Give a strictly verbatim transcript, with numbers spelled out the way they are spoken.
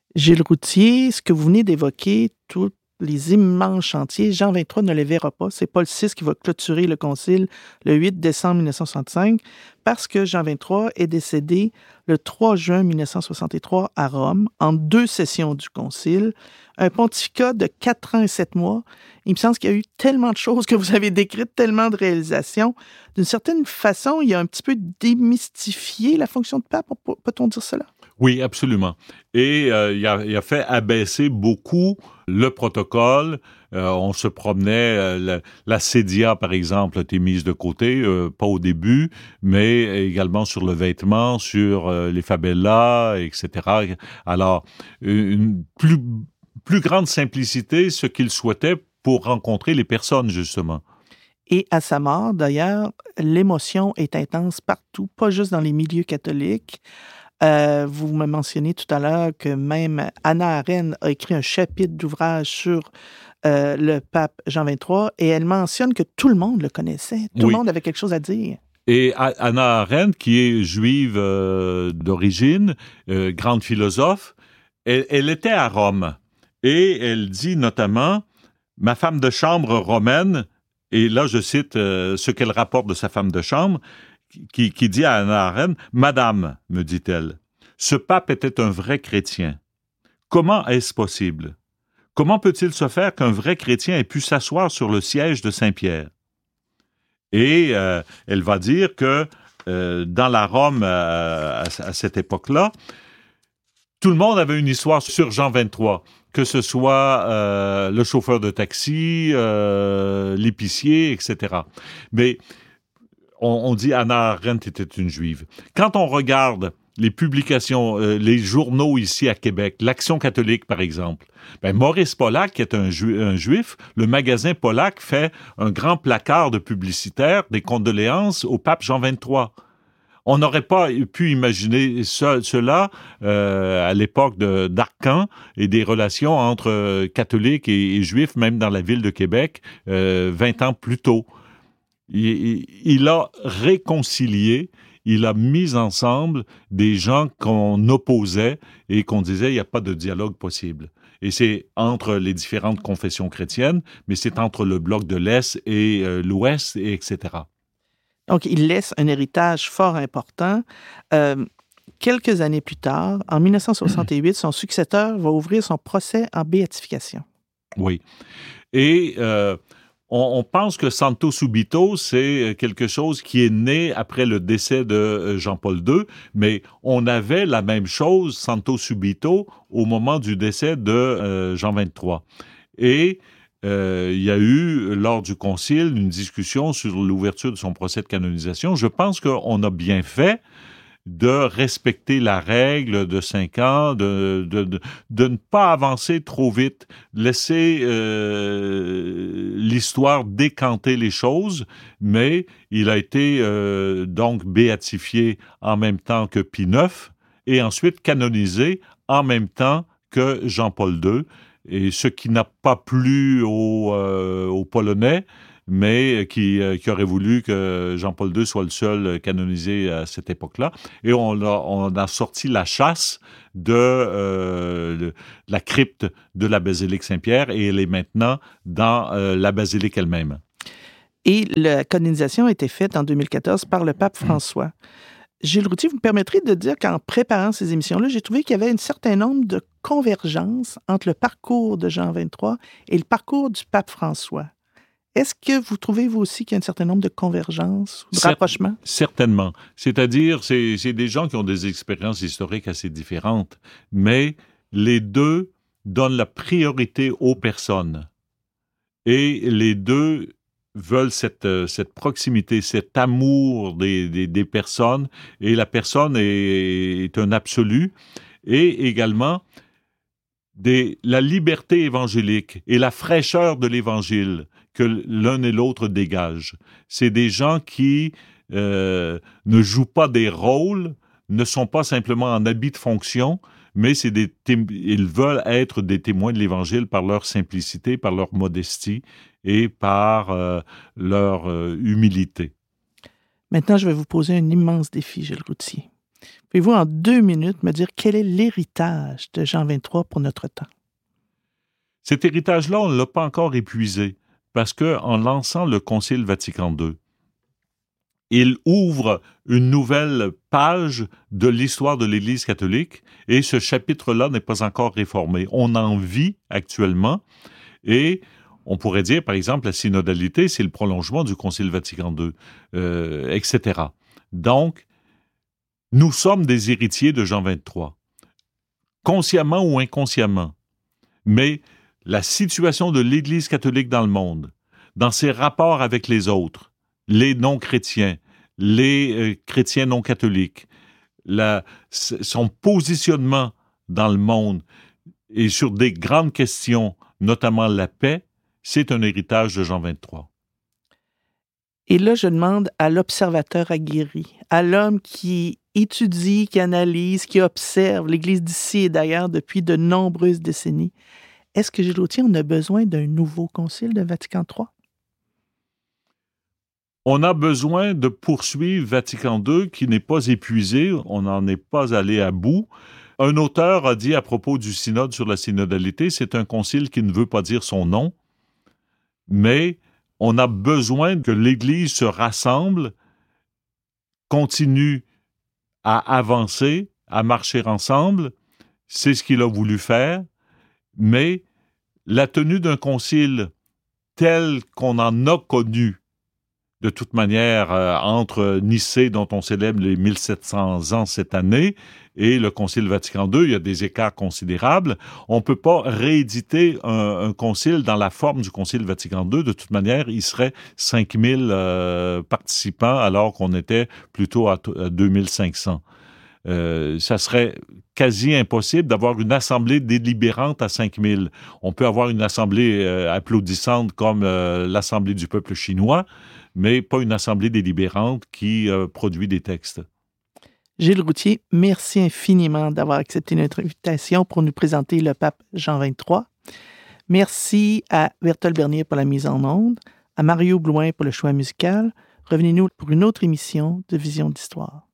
Gilles Routhier, ce que vous venez d'évoquer, tous les immenses chantiers, Jean vingt-trois ne les verra pas. C'est Paul six qui va clôturer le concile le huit décembre mille neuf cent soixante-cinq parce que Jean vingt-trois est décédé le trois juin mille neuf cent soixante-trois à Rome, en deux sessions du concile. Un pontificat de quatre ans et sept mois. Il me semble qu'il y a eu tellement de choses que vous avez décrites, tellement de réalisations. D'une certaine façon, il a un petit peu démystifié la fonction de pape, peut-on dire cela? Oui, absolument. Et euh, il, a, il a fait abaisser beaucoup le protocole. Euh, on se promenait, euh, la, la sédia, par exemple, a été mise de côté, euh, pas au début, mais également sur le vêtement, sur euh, les favelas, et cetera. Alors, une plus, plus grande simplicité, ce qu'il souhaitait pour rencontrer les personnes, justement. Et à sa mort, d'ailleurs, l'émotion est intense partout, pas juste dans les milieux catholiques. Euh, vous me mentionnez tout à l'heure que même Hannah Arendt a écrit un chapitre d'ouvrage sur euh, le pape Jean vingt-trois et elle mentionne que tout le monde le connaissait. Tout oui. le monde avait quelque chose à dire. Et Hannah Arendt, qui est juive euh, d'origine, euh, grande philosophe, elle, elle était à Rome et elle dit notamment « Ma femme de chambre romaine », et là je cite euh, ce qu'elle rapporte de sa femme de chambre, Qui, qui dit à Hannah Arendt, « Madame, me dit-elle, ce pape était un vrai chrétien. Comment est-ce possible? Comment peut-il se faire qu'un vrai chrétien ait pu s'asseoir sur le siège de Saint-Pierre? » Et euh, elle va dire que euh, dans la Rome, euh, à, à cette époque-là, tout le monde avait une histoire sur Jean vingt-trois, que ce soit euh, le chauffeur de taxi, euh, l'épicier, et cetera. Mais On, on dit Hannah Arendt était une juive. Quand on regarde les publications, euh, les journaux ici à Québec, l'Action catholique par exemple, ben Maurice Pollack, qui est un, ju- un juif, le magasin Pollack fait un grand placard de publicitaire des condoléances au pape Jean vingt-trois. On n'aurait pas pu imaginer ça, cela euh, à l'époque de, d'Arcan et des relations entre catholiques et, et juifs, même dans la ville de Québec, euh, vingt ans plus tôt. Il, il a réconcilié, il a mis ensemble des gens qu'on opposait et qu'on disait il n'y a pas de dialogue possible. Et c'est entre les différentes confessions chrétiennes, mais c'est entre le bloc de l'Est et euh, l'Ouest, et etc. Donc, il laisse un héritage fort important. Euh, quelques années plus tard, en dix-neuf cent soixante-huit, son successeur va ouvrir son procès en béatification. Oui. Et euh, on, on pense que Santo Subito, c'est quelque chose qui est né après le décès de Jean-Paul deux, mais on avait la même chose, Santo Subito, au moment du décès de euh, Jean vingt-trois. Et euh, il y a eu, lors du concile, une discussion sur l'ouverture de son procès de canonisation. Je pense qu'on a bien fait de respecter la règle de cinq ans, de, de, de, de ne pas avancer trop vite, laisser euh, l'histoire décanter les choses, mais il a été euh, donc béatifié en même temps que Pie neuf et ensuite canonisé en même temps que Jean-Paul deux, et ce qui n'a pas plu aux, euh, aux Polonais, mais qui, euh, qui aurait voulu que Jean-Paul deux soit le seul canonisé à cette époque-là. Et on a, on a sorti la chasse de euh, la crypte de la basilique Saint-Pierre et elle est maintenant dans euh, la basilique elle-même. Et la canonisation a été faite en deux mille quatorze par le pape François. Mmh. Gilles Routhier, vous me permettrez de dire qu'en préparant ces émissions-là, j'ai trouvé qu'il y avait un certain nombre de convergences entre le parcours de Jean vingt-trois et le parcours du pape François. Est-ce que vous trouvez, vous aussi, qu'il y a un certain nombre de convergences ou de rapprochements? Certainement. C'est-à-dire, c'est, c'est des gens qui ont des expériences historiques assez différentes, mais les deux donnent la priorité aux personnes. Et les deux veulent cette, cette proximité, cet amour des, des, des personnes, et la personne est, est un absolu, et également des, la liberté évangélique et la fraîcheur de l'évangile que l'un et l'autre dégagent. C'est des gens qui euh, ne jouent pas des rôles, ne sont pas simplement en habit de fonction, mais c'est des té- ils veulent être des témoins de l'Évangile par leur simplicité, par leur modestie et par euh, leur euh, humilité. Maintenant, je vais vous poser un immense défi, Gilles Routhier. Pouvez-vous en deux minutes me dire quel est l'héritage de Jean vingt-trois pour notre temps? Cet héritage-là, on ne l'a pas encore épuisé, parce qu'en lançant le Concile Vatican deux, il ouvre une nouvelle page de l'histoire de l'Église catholique, et ce chapitre-là n'est pas encore réformé. On en vit actuellement, et on pourrait dire, par exemple, la synodalité, c'est le prolongement du Concile Vatican deux, euh, et cetera. Donc, nous sommes des héritiers de Jean vingt-trois, consciemment ou inconsciemment. Mais la situation de l'Église catholique dans le monde, dans ses rapports avec les autres, les non-chrétiens, les euh, chrétiens non-catholiques, la, son positionnement dans le monde et sur des grandes questions, notamment la paix, c'est un héritage de Jean vingt-trois. Et là, je demande à l'observateur aguerri, à l'homme qui étudie, qui analyse, qui observe l'Église d'ici et d'ailleurs depuis de nombreuses décennies, est-ce que, Gilles Gauthier, on a besoin d'un nouveau concile de Vatican trois? On a besoin de poursuivre Vatican deux qui n'est pas épuisé, on n'en est pas allé à bout. Un auteur a dit à propos du synode sur la synodalité, c'est un concile qui ne veut pas dire son nom, mais on a besoin que l'Église se rassemble, continue à avancer, à marcher ensemble. C'est ce qu'il a voulu faire, mais la tenue d'un concile tel qu'on en a connu, de toute manière, euh, entre Nicée, dont on célèbre les mille sept cents ans cette année, et le Concile Vatican deux, il y a des écarts considérables. On ne peut pas rééditer un, un concile dans la forme du Concile Vatican deux. De toute manière, il serait cinq mille euh, participants, alors qu'on était plutôt à, à deux mille cinq cents. Euh, ça serait quasi impossible d'avoir une assemblée délibérante à cinq mille. On peut avoir une assemblée euh, applaudissante comme euh, l'Assemblée du peuple chinois, mais pas une assemblée délibérante qui euh, produit des textes. Gilles Gauthier, merci infiniment d'avoir accepté notre invitation pour nous présenter le pape Jean vingt-trois. Merci à Berthold Bernier pour la mise en onde, à Mario Blouin pour le choix musical. Revenez-nous pour une autre émission de Vision d'Histoire.